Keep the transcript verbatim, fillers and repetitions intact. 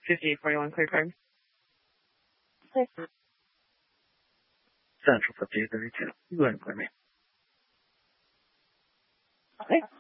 fifty-eight forty-one, clear card. Central fifty-eight thirty-two. You go ahead and clear me. Okay.